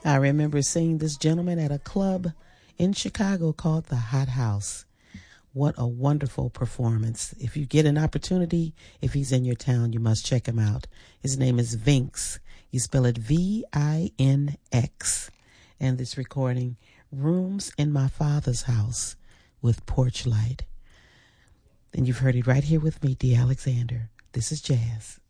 I remember seeing this gentleman at a club in Chicago called the Hot House. What a wonderful performance. If you get an opportunity, if he's in your town, you must check him out. His name is Vinx. You spell it Vinx. And this recording, Rooms in My Father's House with Porch Light. And you've heard it right here with me, D. Alexander. This is Jazz.